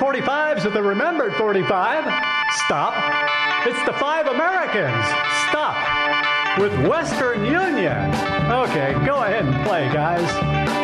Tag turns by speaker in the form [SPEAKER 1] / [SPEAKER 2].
[SPEAKER 1] 45s with the remembered 45. Stop. It's the 5 Americans. Stop. With Western Union. Okay, go ahead and play, guys.